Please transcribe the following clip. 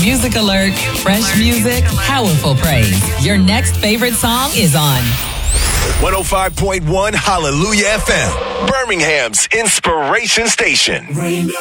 Music alert, fresh music, powerful praise. Your next favorite song is on 105.1 Hallelujah FM, Birmingham's inspiration station. Rainbow